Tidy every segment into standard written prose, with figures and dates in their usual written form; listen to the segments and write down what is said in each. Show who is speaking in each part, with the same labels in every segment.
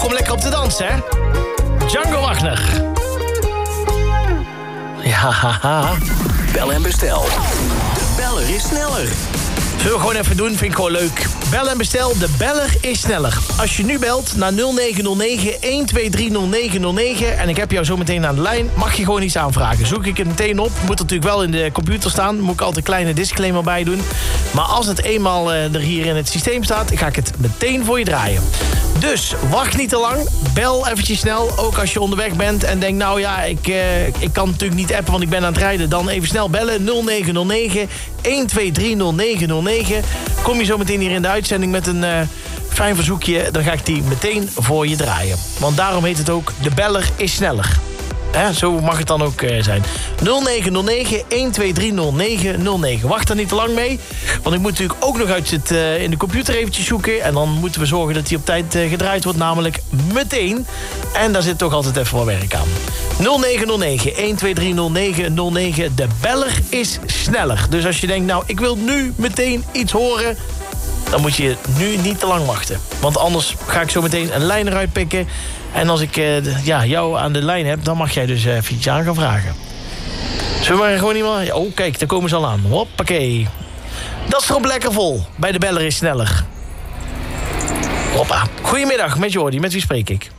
Speaker 1: Kom lekker op de dans, hè? Django Wagner. Ja, haha.
Speaker 2: Bel en bestel. De beller is sneller.
Speaker 1: Zullen we gewoon even doen, vind ik gewoon leuk. Bel en bestel, de beller is sneller. Als je nu belt naar 0909-1230909... en ik heb jou zo meteen aan de lijn, mag je gewoon iets aanvragen. Zoek ik het meteen op, moet natuurlijk wel in de computer staan. Moet ik altijd een kleine disclaimer bij doen. Maar als het eenmaal er hier in het systeem staat, ga ik het meteen voor je draaien. Dus wacht niet te lang, bel eventjes snel. Ook als je onderweg bent en denkt, nou ja, ik kan natuurlijk niet appen, want ik ben aan het rijden. Dan even snel bellen, 0909-1230909. Kom je zo meteen hier in de uitzending met een fijn verzoekje, dan ga ik die meteen voor je draaien. Want daarom heet het ook, de beller is sneller. Zo mag het dan ook zijn. 0909-1230909. Wacht er niet te lang mee. Want ik moet natuurlijk ook nog uit het in de computer eventjes zoeken. En dan moeten we zorgen dat die op tijd gedraaid wordt. Namelijk meteen. En daar zit toch altijd even wat werk aan. 0909-1230909. De beller is sneller. Dus als je denkt, nou, ik wil nu meteen iets horen, dan moet je nu niet te lang wachten. Want anders ga ik zo meteen een lijn eruit pikken. En als ik jou aan de lijn heb, dan mag jij dus even iets aan gaan vragen. Zullen we maar gewoon iemand... Oh, kijk, daar komen ze al aan. Hoppakee. Dat stroomt lekker vol. Bij de beller is sneller. Hoppa. Goedemiddag, met Jordi. Met wie spreek ik?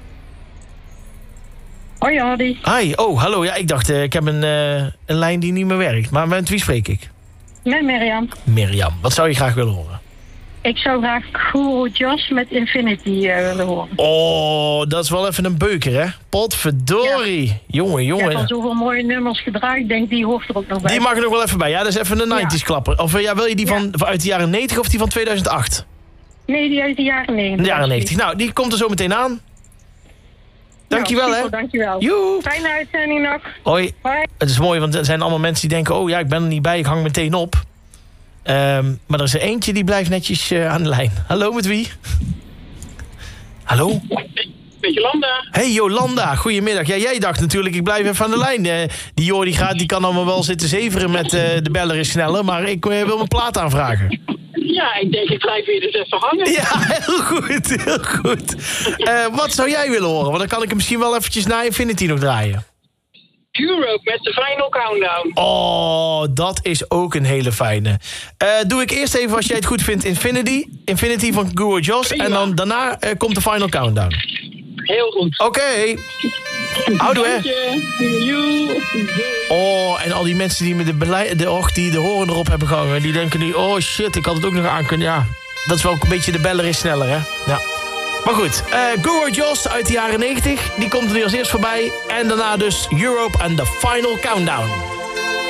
Speaker 3: Hoi Jordi.
Speaker 1: Hi, oh, hallo. Ja, ik dacht, ik heb een lijn die niet meer werkt. Maar met wie spreek ik?
Speaker 3: Met Mirjam.
Speaker 1: Mirjam, wat zou je graag willen horen?
Speaker 3: Ik zou graag Guru Josh met Infinity willen horen.
Speaker 1: Oh, dat is wel even een beuker, hè? Potverdorie. Ja. Jongen.
Speaker 3: Ik heb al zoveel mooie nummers gedraaid. Ik denk, die hoort er ook nog bij.
Speaker 1: Die mag er nog wel even bij. Ja, dat is even een 90s klapper. Of wil je die van uit de jaren 90 of die van 2008?
Speaker 3: Nee, die uit de jaren 90.
Speaker 1: De jaren 90. Nou, die komt er zo meteen aan. Dankjewel,
Speaker 3: super,
Speaker 1: hè?
Speaker 3: Dankjewel.
Speaker 1: Joe.
Speaker 3: Fijne uitzending nog.
Speaker 1: Hoi.
Speaker 3: Hoi.
Speaker 1: Het is mooi, want er zijn allemaal mensen die denken, oh ja, ik ben er niet bij, ik hang meteen op. Maar er is er eentje die blijft netjes aan de lijn. Hallo, met wie? Hallo?
Speaker 4: Met Jolanda.
Speaker 1: Hey Jolanda, goedemiddag. Ja, jij dacht natuurlijk, ik blijf even aan de lijn. Die Jordi die kan allemaal wel zitten zeveren met de beller is sneller, maar ik wil mijn plaat aanvragen.
Speaker 4: Ja, ik denk, ik blijf weer dus even hangen.
Speaker 1: Ja, heel goed, heel goed. Wat zou jij willen horen? Want dan kan ik hem misschien wel eventjes naar Infinity nog draaien.
Speaker 4: Europe met de Final Countdown.
Speaker 1: Oh, dat is ook een hele fijne. Doe ik eerst even, als jij het goed vindt, Infinity van Guru Josh. En dan daarna komt de Final Countdown.
Speaker 4: Heel goed.
Speaker 1: Oké. Houdoe, hè. Oh, en al die mensen die met die de horen erop hebben gehangen, die denken nu, oh shit, ik had het ook nog aan kunnen. Ja, dat is wel een beetje de beller is sneller, hè. Ja. Maar goed, Guru Josh uit de jaren 90, die komt er nu als eerst voorbij. En daarna dus Europe en the Final Countdown.